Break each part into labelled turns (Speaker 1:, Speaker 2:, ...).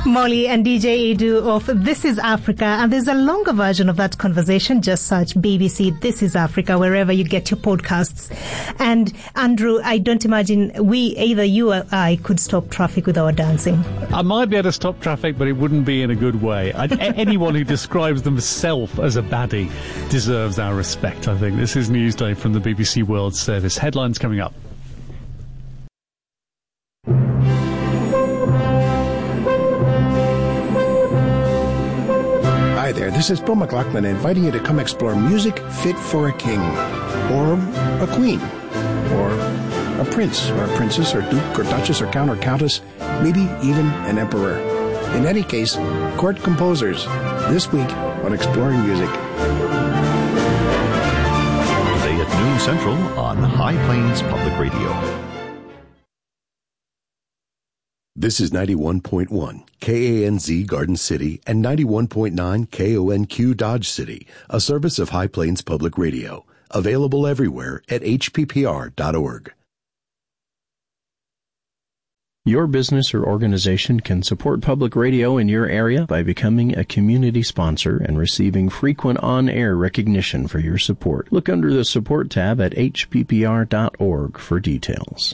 Speaker 1: Molly and DJ Edu of This Is Africa, and there's a longer version of that conversation. Just search BBC This Is Africa wherever you get your podcasts. And Andrew, I don't imagine either you or I could stop traffic with our dancing.
Speaker 2: I might be able to stop traffic, but it wouldn't be in a good way. Anyone who describes themselves as a baddie deserves our respect, I think. This is Newsday from the BBC World Service. Headlines coming up.
Speaker 3: Hi there, this is Bill McLaughlin inviting you to come explore music fit for a king, or a queen, or a prince, or a princess, or duke, or duchess, or count, or countess, maybe even an emperor. In any case, court composers, this week on Exploring Music.
Speaker 4: Today at noon Central on High Plains Public Radio.
Speaker 5: This is 91.1 KANZ Garden City and 91.9 KONQ Dodge City, a service of High Plains Public Radio. Available everywhere at hppr.org.
Speaker 6: Your business or organization can support public radio in your area by becoming a community sponsor and receiving frequent on-air recognition for your support. Look under the support tab at hppr.org for details.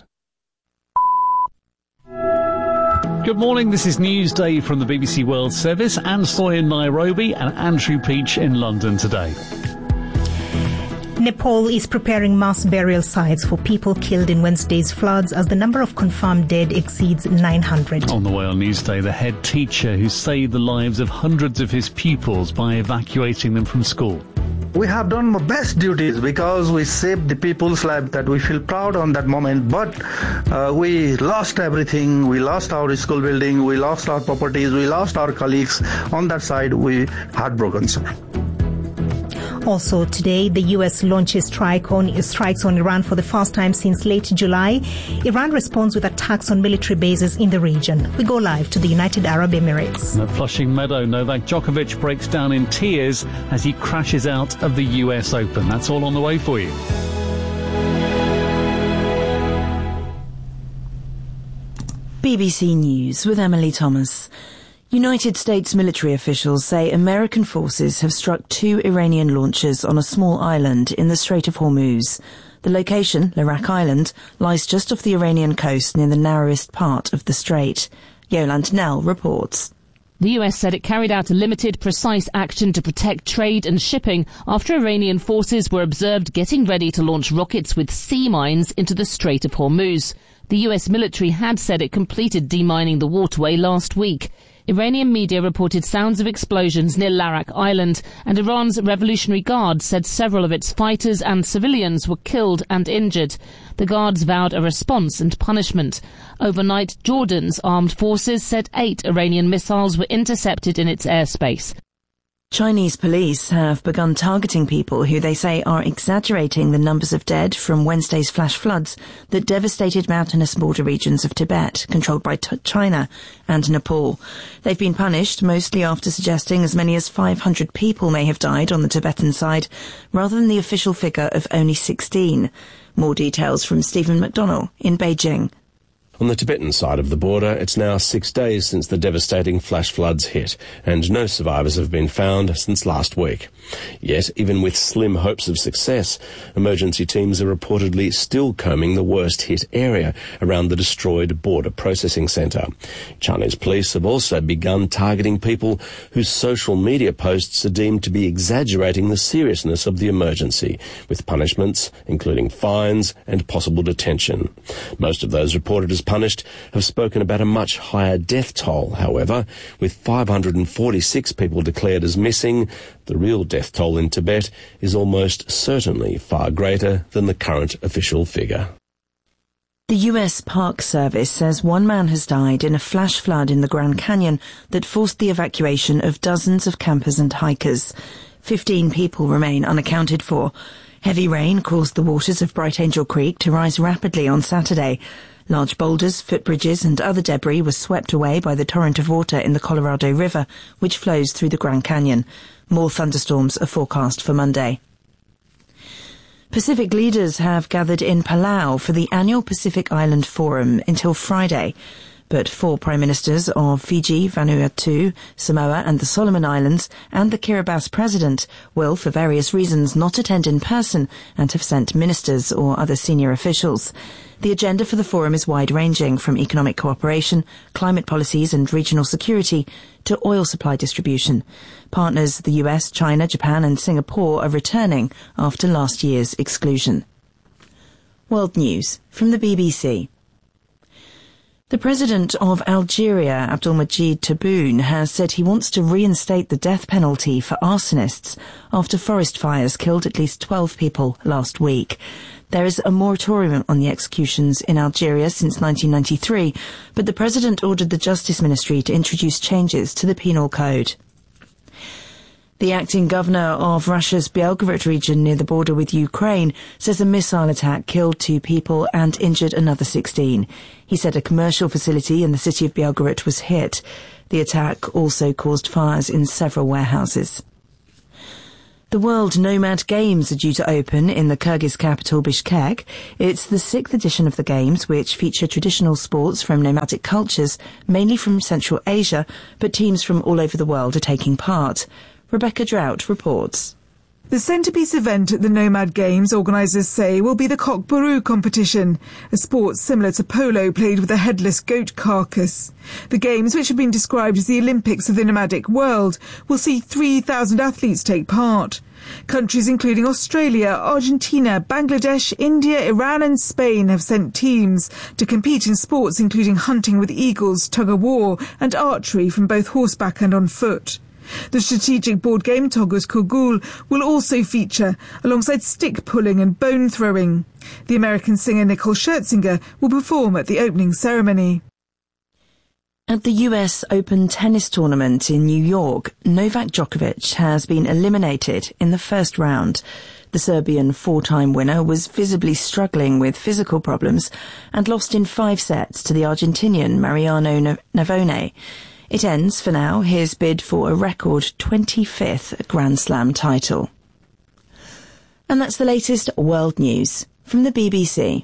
Speaker 2: Good morning, this is Newsday from the BBC World Service. Anne Soy in Nairobi and Andrew Peach in London today.
Speaker 1: Nepal is preparing mass burial sites for people killed in Wednesday's floods as the number of confirmed dead exceeds 900.
Speaker 2: On the way on Newsday, the head teacher who saved the lives of hundreds of his pupils by evacuating them from school.
Speaker 7: We have done our best duties because we saved the people's life, that we feel proud on that moment. But we lost everything. We lost our school building. We lost our properties. We lost our colleagues. On that side, we heartbroken, sir.
Speaker 1: Also today, the U.S. launches strikes on Iran for the first time since late July. Iran responds with attacks on military bases in the region. We go live to the United Arab Emirates.
Speaker 2: At Flushing Meadow, Novak Djokovic breaks down in tears as he crashes out of the U.S. Open. That's all on the way for you.
Speaker 8: BBC News with Emily Thomas. United States military officials say American forces have struck 2 Iranian launchers on a small island in the Strait of Hormuz. The location, Larak Island, lies just off the Iranian coast near the narrowest part of the strait. Yolande Knell reports.
Speaker 9: The US said it carried out a limited, precise action to protect trade and shipping after Iranian forces were observed getting ready to launch rockets with sea mines into the Strait of Hormuz. The US military had said it completed demining the waterway last week. Iranian media reported sounds of explosions near Larak Island, and Iran's Revolutionary Guard said several of its fighters and civilians were killed and injured. The guards vowed a response and punishment. Overnight, Jordan's armed forces said 8 Iranian missiles were intercepted in its airspace.
Speaker 8: Chinese police have begun targeting people who they say are exaggerating the numbers of dead from Wednesday's flash floods that devastated mountainous border regions of Tibet, controlled by China and Nepal. They've been punished, mostly after suggesting as many as 500 people may have died on the Tibetan side, rather than the official figure of only 16. More details from Stephen McDonnell in Beijing.
Speaker 10: On the Tibetan side of the border, it's now 6 days since the devastating flash floods hit, and no survivors have been found since last week. Yet, even with slim hopes of success, emergency teams are reportedly still combing the worst-hit area around the destroyed border processing centre. Chinese police have also begun targeting people whose social media posts are deemed to be exaggerating the seriousness of the emergency, with punishments including fines and possible detention. Most of those reported as punished have spoken about a much higher death toll, however, with 546 people declared as missing. The real death toll in Tibet is almost certainly far greater than the current official figure.
Speaker 8: The U.S. Park Service says one man has died in a flash flood in the Grand Canyon that forced the evacuation of dozens of campers and hikers. 15 people remain unaccounted for. Heavy rain caused the waters of Bright Angel Creek to rise rapidly on Saturday. Large boulders, footbridges and other debris were swept away by the torrent of water in the Colorado River, which flows through the Grand Canyon. More thunderstorms are forecast for Monday. Pacific leaders have gathered in Palau for the annual Pacific Island Forum until Friday. But 4 prime ministers of Fiji, Vanuatu, Samoa and the Solomon Islands and the Kiribati president will, for various reasons, not attend in person and have sent ministers or other senior officials. The agenda for the forum is wide-ranging, from economic cooperation, climate policies and regional security to oil supply distribution. Partners the US, China, Japan and Singapore are returning after last year's exclusion. World News from the BBC. The president of Algeria, Abdelmadjid Tebboune, has said he wants to reinstate the death penalty for arsonists after forest fires killed at least 12 people last week. There is a moratorium on the executions in Algeria since 1993, but the president ordered the Justice Ministry to introduce changes to the penal code. The acting governor of Russia's Belgorod region near the border with Ukraine says a missile attack killed 2 people and injured another 16. He said a commercial facility in the city of Belgorod was hit. The attack also caused fires in several warehouses. The World Nomad Games are due to open in the Kyrgyz capital Bishkek. It's the 6th edition of the Games, which feature traditional sports from nomadic cultures, mainly from Central Asia, but teams from all over the world are taking part. Rebecca Drought reports.
Speaker 11: The centrepiece event at the Nomad Games, organisers say, will be the Cockburoo competition, a sport similar to polo played with a headless goat carcass. The Games, which have been described as the Olympics of the nomadic world, will see 3,000 athletes take part. Countries including Australia, Argentina, Bangladesh, India, Iran and Spain have sent teams to compete in sports including hunting with eagles, tug-of-war and archery from both horseback and on foot. The strategic board game Togus Kogul will also feature, alongside stick pulling and bone throwing. The American singer Nicole Scherzinger will perform at the opening ceremony.
Speaker 8: At the US Open tennis tournament in New York, Novak Djokovic has been eliminated in the first round. The Serbian 4-time winner was visibly struggling with physical problems and lost in 5 sets to the Argentinian Mariano Navone. It ends, for now, his bid for a record 25th Grand Slam title. And that's the latest world news from the BBC.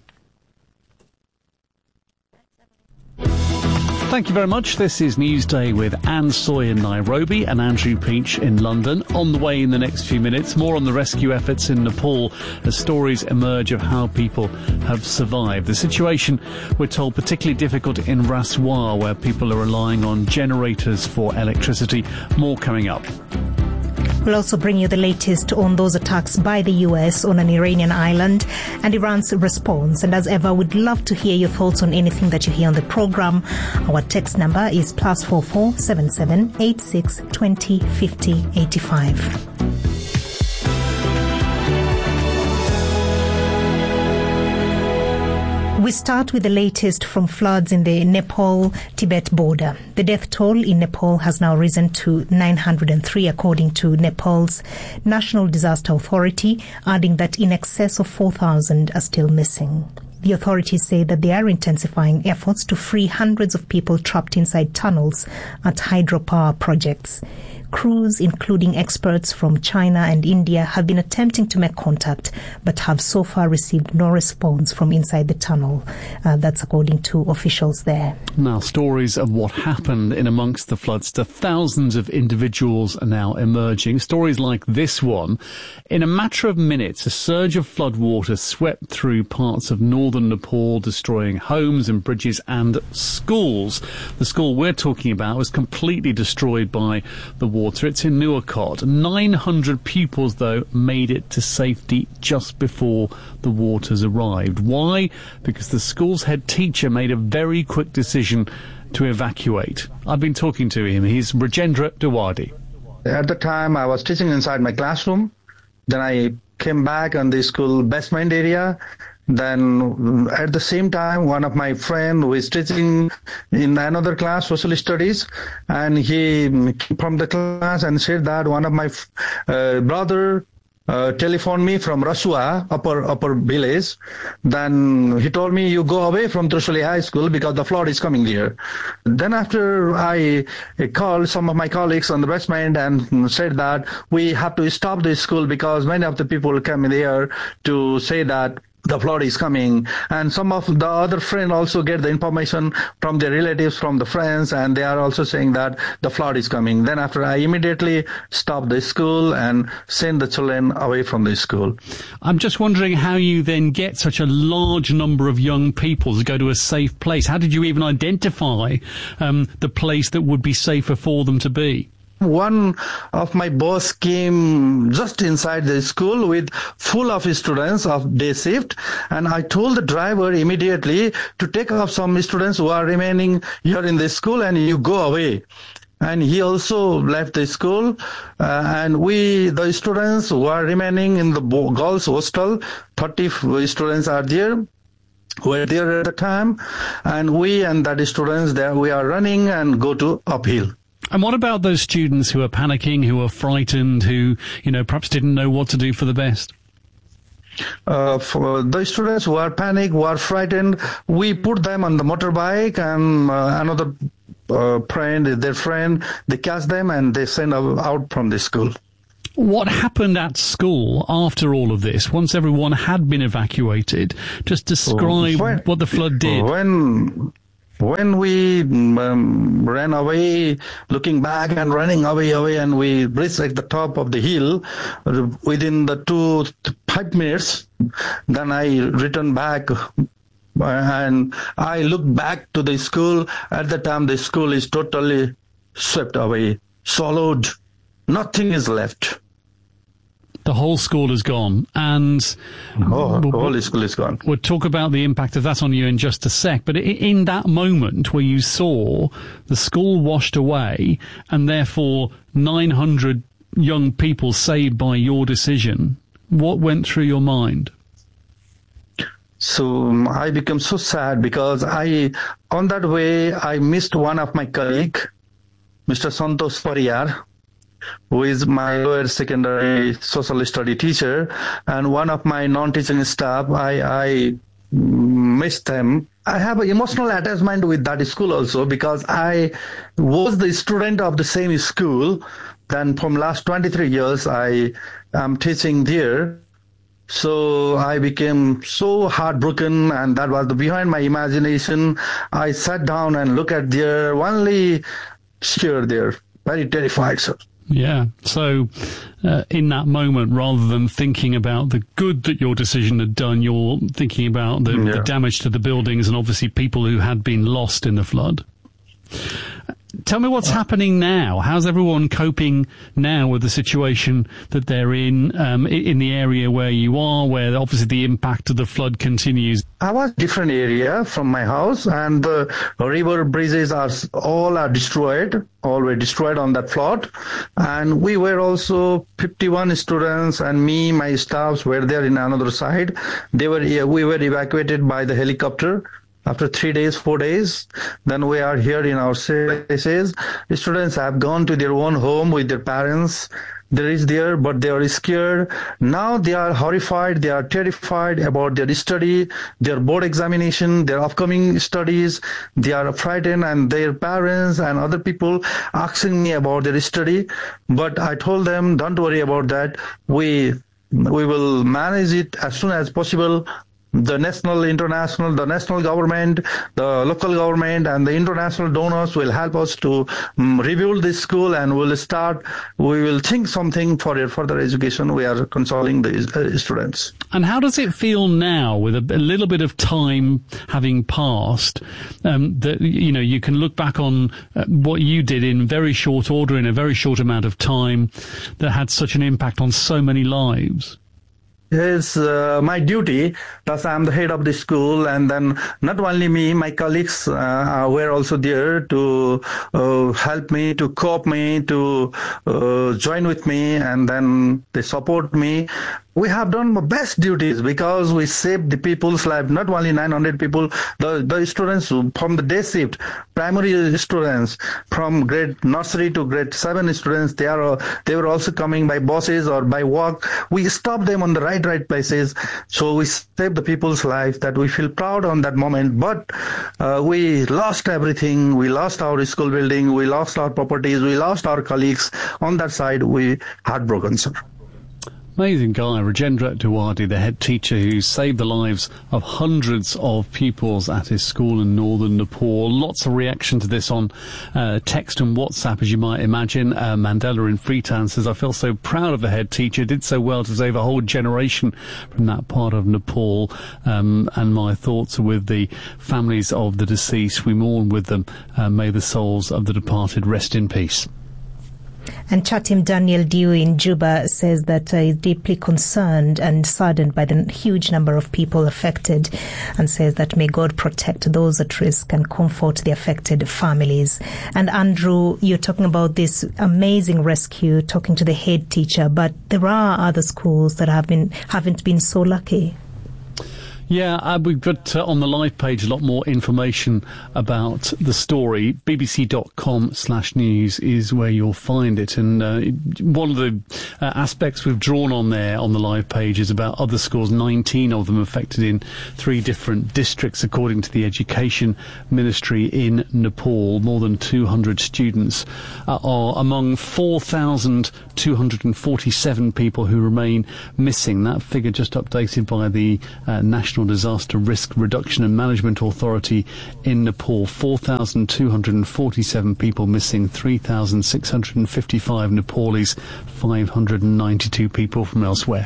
Speaker 2: Thank you very much. This is Newsday with Anne Soy in Nairobi and Andrew Peach in London. On the way in the next few minutes, more on the rescue efforts in Nepal as stories emerge of how people have survived. The situation, we're told, particularly difficult in Raswar, where people are relying on generators for electricity. More coming up.
Speaker 1: We'll also bring you the latest on those attacks by the US on an Iranian island and Iran's response. And as ever, we'd love to hear your thoughts on anything that you hear on the program. Our text number is +44 77 86 20 50 85. We start with the latest from floods in the Nepal-Tibet border. The death toll in Nepal has now risen to 903, according to Nepal's National Disaster Authority, adding that in excess of 4,000 are still missing. The authorities say that they are intensifying efforts to free hundreds of people trapped inside tunnels at hydropower projects. Crews, including experts from China and India, have been attempting to make contact, but have so far received no response from inside the tunnel. That's according to officials there.
Speaker 2: Now, stories of what happened in amongst the floods to thousands of individuals are now emerging. Stories like this one. In a matter of minutes, a surge of flood water swept through parts of northern Nepal, destroying homes and bridges and schools. The school we're talking about was completely destroyed by the water. It's in Nuwakot. 900 pupils, though, made it to safety just before the waters arrived. Why? Because the school's head teacher made a very quick decision to evacuate. I've been talking to him. He's Rajendra Dewadi.
Speaker 7: At the time, I was teaching inside my classroom. Then I came back on the school basement area. Then at the same time, one of my friend who is teaching in another class, social studies, and he came from the class and said that one of my brother telephoned me from Rasua, upper village. Then he told me, you go away from Trishuli High School because the flood is coming there. Then after I called some of my colleagues on the basement and said that we have to stop this school because many of the people come there to say that the flood is coming, and some of the other friends also get the information from their relatives, from the friends, and they are also saying that the flood is coming. Then after, I immediately stop the school and send the children away from the school.
Speaker 2: I'm just wondering how you then get such a large number of young people to go to a safe place. How did you even identify the place that would be safer for them to be?
Speaker 7: One of my boss came just inside the school with full of students of day shift, and I told the driver immediately to take off some students who are remaining here in the school and you go away. And he also left the school, and the students who are remaining in the girls' hostel, 30 students are there. Were there at the time, and we and that students there, we are running and go to uphill.
Speaker 2: And what about those students who are panicking, who are frightened, who, perhaps didn't know what to do for the best?
Speaker 7: For the students who are panicked, who are frightened, we put them on the motorbike, and another their friend, they catch them and they send out from the school.
Speaker 2: What happened at school after all of this, once everyone had been evacuated? Just describe what the flood did.
Speaker 7: When we ran away, looking back and running away, and we reached at the top of the hill, within the 5 minutes, then I returned back and I looked back to the school. At the time, the school is totally swept away, swallowed. Nothing is left.
Speaker 2: The whole school is gone, and
Speaker 7: the whole school is gone.
Speaker 2: We'll talk about the impact of that on you in just a sec, but in that moment where you saw the school washed away and therefore 900 young people saved by your decision, what went through your mind?
Speaker 7: So I became so sad because on that way, I missed one of my colleagues, Mr. Santosh Pariyar, who is my lower secondary social study teacher, and one of my non-teaching staff. I missed them. I have an emotional attachment with that school also because I was the student of the same school. Then from last 23 years, I am teaching there. So I became so heartbroken, and that was behind my imagination. I sat down and looked at there, only scared there, very terrified, sir.
Speaker 2: Yeah. So in that moment, rather than thinking about the good that your decision had done, you're thinking about the damage to the buildings and obviously people who had been lost in the flood. Tell me what's happening now. How's everyone coping now with the situation that they're in the area where you are, where obviously the impact of the flood continues?
Speaker 7: I was different area from my house, and the river bridges all were destroyed on that flood. And we were also 51 students, and my staffs were there in another side. We were evacuated by the helicopter. After 3 days, 4 days, then we are here in our places. The students have gone to their own home with their parents. They reached there, but they are scared. Now they are horrified. They are terrified about their study, their board examination, their upcoming studies. They are frightened, and their parents and other people asking me about their study. But I told them, don't worry about that. We will manage it as soon as possible. The national, international, the national government, the local government, and the international donors will help us to rebuild this school, and we will think something for their further education. We are consoling the students.
Speaker 2: And how does it feel now, with a little bit of time having passed, that you can look back on what you did in very short order, in a very short amount of time, that had such an impact on so many lives?
Speaker 7: It's my duty, thus I'm the head of the school, and then not only me, my colleagues were also there to help me, to cope me, to join with me, and then they support me. We have done my best duties because we saved the people's life, not only 900 people, the students from the day shift, primary students, from grade nursery to grade 7 students, they were also coming by buses or by walk. We stopped them on the right places. So we saved the people's life, that we feel proud on that moment. But we lost everything. We lost our school building. We lost our properties. We lost our colleagues. On that side, we heartbroken, sir.
Speaker 2: Amazing guy, Rajendra Dewadi, the head teacher who saved the lives of hundreds of pupils at his school in northern Nepal. Lots of reaction to this on text and WhatsApp, as you might imagine. Mandela in Freetown says, I feel so proud of the head teacher, did so well to save a whole generation from that part of Nepal. And my thoughts are with the families of the deceased. We mourn with them. May the souls of the departed rest in peace.
Speaker 1: And Chatim Daniel Diu in Juba says that he's deeply concerned and saddened by the huge number of people affected, and says that may God protect those at risk and comfort the affected families. And Andrew, you're talking about this amazing rescue, talking to the head teacher, but there are other schools that haven't been so lucky.
Speaker 2: Yeah, we've got on the live page a lot more information about the story. bbc.com/news is where you'll find it. And one of the aspects we've drawn on there on the live page is about other schools, 19 of them affected in 3 different districts, according to the Education Ministry in Nepal. More than 200 students are among 4,247 people who remain missing. That figure just updated by the National Disaster Risk Reduction and Management Authority in Nepal. 4,247 people missing, 3,655 Nepalese, 592 people from elsewhere.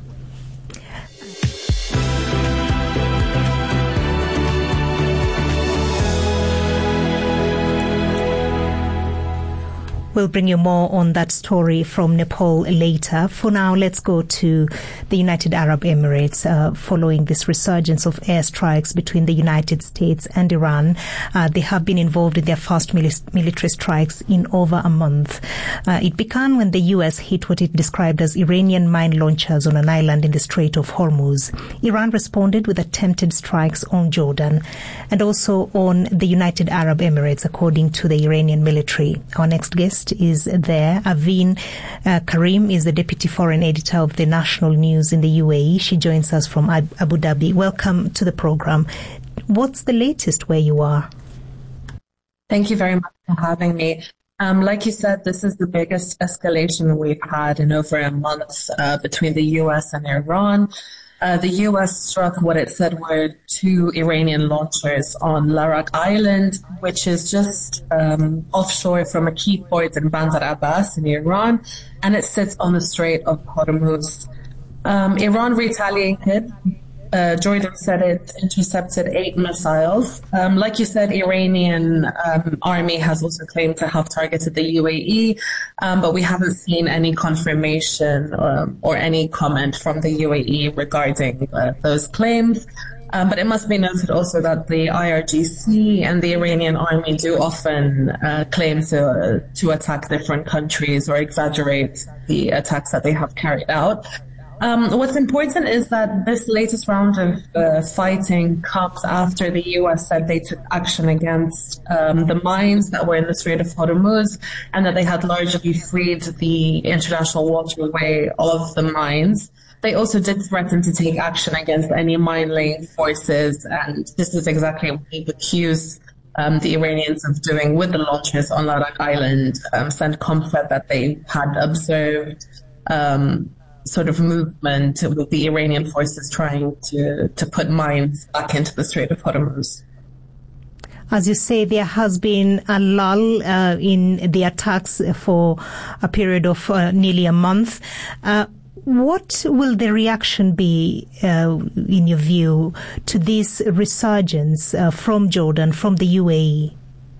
Speaker 1: We'll bring you more on that story from Nepal later. For now, let's go to the United Arab Emirates. Following this resurgence of airstrikes between the United States and Iran, they have been involved in their first military strikes in over a month. It began when the U.S. hit what it described as Iranian mine launchers on an island in the Strait of Hormuz. Iran responded with attempted strikes on Jordan and also on the United Arab Emirates, according to the Iranian military. Our next guest is there. Aveen Karim is the Deputy Foreign Editor of the National News in the UAE. She joins us from Abu Dhabi. Welcome to the program. What's the latest where you are?
Speaker 12: Thank you very much for having me. Like you said, this is the biggest escalation we've had in over a month between the U.S. and Iran. The U.S. struck what it said were 2 Iranian launchers on Larak Island, which is just offshore from a key port in Bandar Abbas in Iran, and it sits on the Strait of Hormuz. Iran retaliated. Jordan said it intercepted 8 missiles. Like you said, Iranian army has also claimed to have targeted the UAE, but we haven't seen any confirmation or any comment from the UAE regarding those claims. But it must be noted also that the IRGC and the Iranian army do often claim to attack different countries or exaggerate the attacks that they have carried out. What's important is that this latest round of fighting comes after the U.S. said they took action against the mines that were in the Strait of Hormuz, and that they had largely freed the international waterway of the mines. They also did threaten to take action against any mine-laying forces, and this is exactly what they've accused the Iranians of doing with the launchers on Larak Island, sent comfort that they had observed sort of movement with the Iranian forces trying to put mines back into the Strait of Hormuz.
Speaker 1: As you say, there has been a lull in the attacks for a period of nearly a month. What will the reaction be, in your view, to this resurgence from Jordan, from the UAE?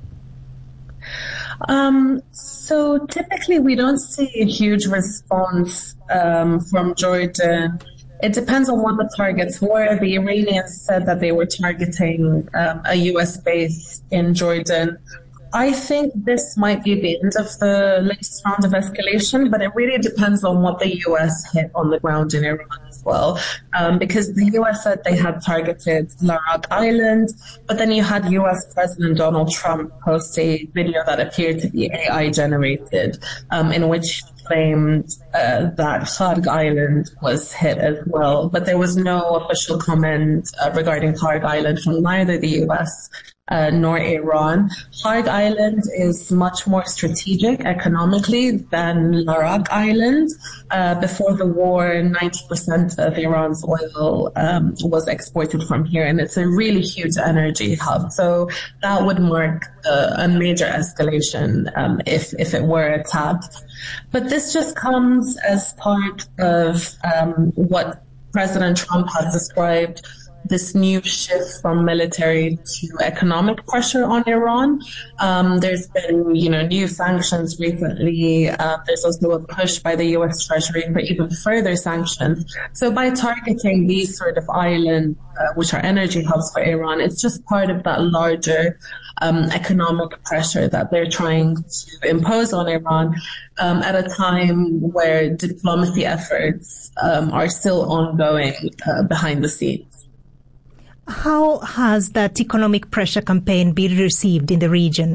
Speaker 12: So typically we don't see a huge response from Jordan. It depends on what the targets were. The Iranians said that they were targeting a U.S. base in Jordan. I think this might be the end of the latest round of escalation, but it really depends on what the U.S. hit on the ground in Iran as well. Because the U.S. said they had targeted Larak Island, but then you had U.S. President Donald Trump post a video that appeared to be AI generated, in which he claimed that Kharg Island was hit as well. But there was no official comment regarding Kharg Island from neither the U.S. nor Iran. Kharg Island is much more strategic economically than Larak Island. Before the war, 90% of Iran's oil was exported from here, and it's a really huge energy hub. So that would mark a major escalation if it were attacked. But this just comes as part of what President Trump has described this new shift from military to economic pressure on Iran. There's been, new sanctions recently. There's also a push by the U.S. Treasury for even further sanctions. So by targeting these sort of islands, which are energy hubs for Iran, it's just part of that larger economic pressure that they're trying to impose on Iran at a time where diplomacy efforts are still ongoing behind the scenes.
Speaker 1: How has that economic pressure campaign been received in the region?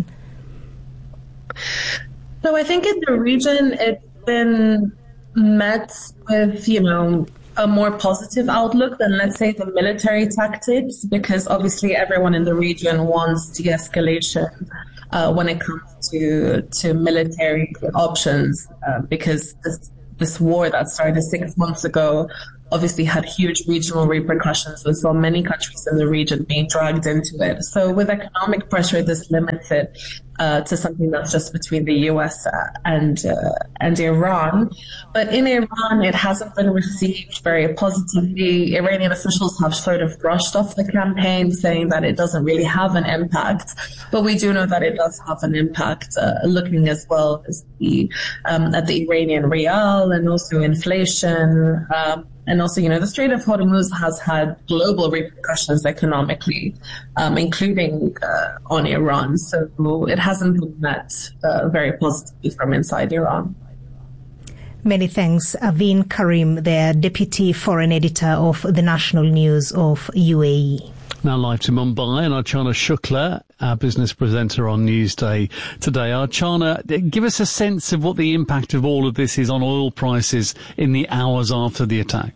Speaker 12: So I think in the region it's been met with, a more positive outlook than, let's say, the military tactics, because obviously everyone in the region wants de-escalation when it comes to military options, because this war that started 6 months ago obviously had huge regional repercussions. We saw many countries in the region being dragged into it. So with economic pressure, this limits it to something that's just between the US and Iran. But in Iran, it hasn't been received very positively. Iranian officials have sort of brushed off the campaign, saying that it doesn't really have an impact. But we do know that it does have an impact, looking as well as at the Iranian rial and also inflation. And also, the Strait of Hormuz has had global repercussions economically, including on Iran. So it hasn't been met very positively from inside Iran.
Speaker 1: Many thanks. Aveen Karim, there, Deputy Foreign Editor of the National News of UAE.
Speaker 2: Now live to Mumbai, and Archana Shukla, our business presenter on Newsday today. Archana, give us a sense of what the impact of all of this is on oil prices in the hours after the attack.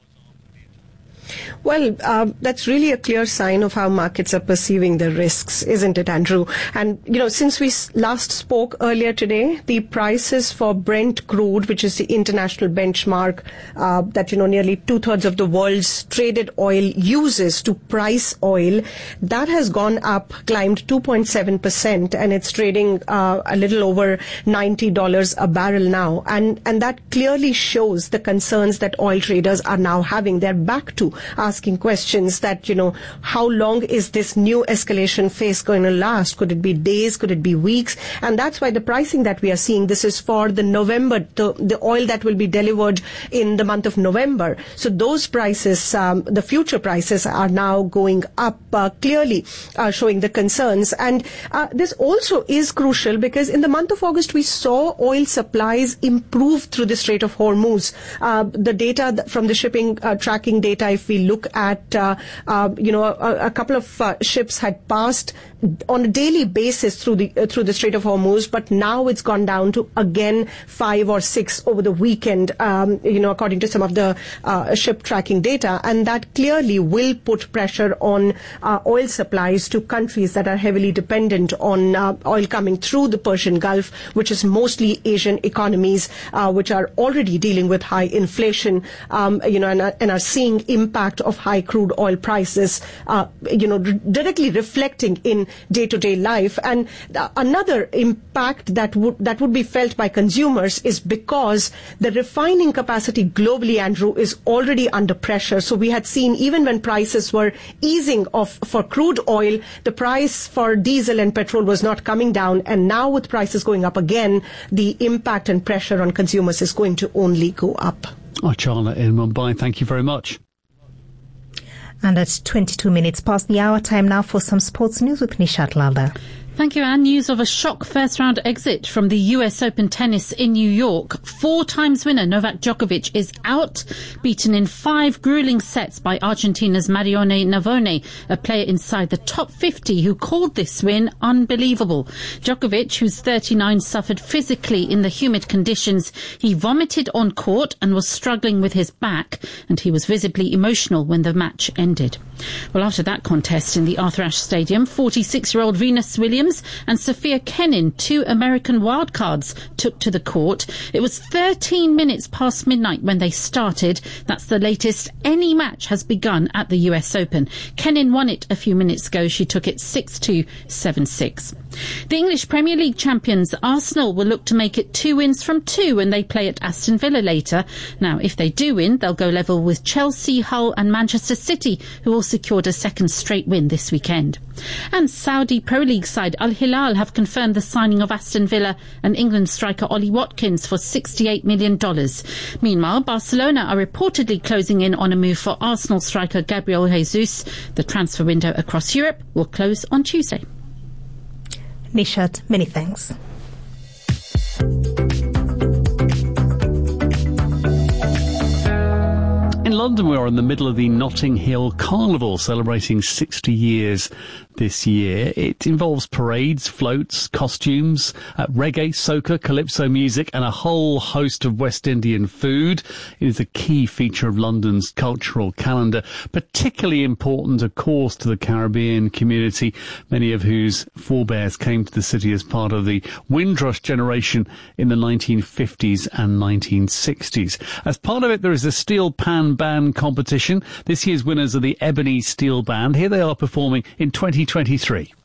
Speaker 13: Well, that's really a clear sign of how markets are perceiving the risks, isn't it, Andrew? And, since we last spoke earlier today, the prices for Brent crude, which is the international benchmark that, nearly 2/3 of the world's traded oil uses to price oil, that has gone up, climbed 2.7%, and it's trading a little over $90 a barrel now. And that clearly shows the concerns that oil traders are now having. They're back to asking questions that, how long is this new escalation phase going to last? Could it be days? Could it be weeks? And that's why the pricing that we are seeing, this is for the November, the oil that will be delivered in the month of November. So those prices, the future prices are now going up, clearly showing the concerns. And this also is crucial because in the month of August, we saw oil supplies improve through the Strait of Hormuz. The data from the shipping tracking data, if we look at, a couple of ships had passed on a daily basis through the Strait of Hormuz, but now it's gone down to again 5 or 6 over the weekend, according to some of the ship tracking data, and that clearly will put pressure on oil supplies to countries that are heavily dependent on oil coming through the Persian Gulf, which is mostly Asian economies, which are already dealing with high inflation, and are seeing impact of high crude oil prices, directly reflecting in day-to-day life. And another impact that would be felt by consumers is because the refining capacity globally, Andrew, is already under pressure. So we had seen, even when prices were easing off for crude oil, the price for diesel and petrol was not coming down. And now with prices going up again, the impact and pressure on consumers is going to only go up.
Speaker 2: Archana in Mumbai, thank you very much.
Speaker 1: And at 22 minutes past the hour, time now for some sports news with Nishat Lalda.
Speaker 14: Thank you, Anne. News of a shock first-round exit from the US Open tennis in New York. 4 times winner Novak Djokovic is out, beaten in 5 grueling sets by Argentina's Marione Navone, a player inside the top 50 who called this win unbelievable. Djokovic, who's 39, suffered physically in the humid conditions. He vomited on court and was struggling with his back, and he was visibly emotional when the match ended. Well, after that contest in the Arthur Ashe Stadium, 46-year-old Venus Williams and Sophia Kenin, 2 American wildcards, took to the court. It was 13 minutes past midnight when they started. That's the latest any match has begun at the US Open. Kenin won it a few minutes ago. She took it 6-2, 7-6. The English Premier League champions Arsenal will look to make it 2 wins from 2 when they play at Aston Villa later. Now, if they do win, they'll go level with Chelsea, Hull and Manchester City, who all secured a second straight win this weekend. And Saudi Pro League side Al Hilal have confirmed the signing of Aston Villa and England striker Ollie Watkins for $68 million. Meanwhile, Barcelona are reportedly closing in on a move for Arsenal striker Gabriel Jesus. The transfer window across Europe will close on Tuesday.
Speaker 1: Nishat, many thanks.
Speaker 2: In London, we are in the middle of the Notting Hill Carnival, celebrating 60 years this year. It involves parades, floats, costumes, reggae, soca, calypso music, and a whole host of West Indian food. It is a key feature of London's cultural calendar, particularly important, of course, to the Caribbean community, many of whose forebears came to the city as part of the Windrush generation in the 1950s and 1960s. As part of it, there is a steel pan band competition. This year's winners are the Ebony Steel Band. Here they are performing in 2023.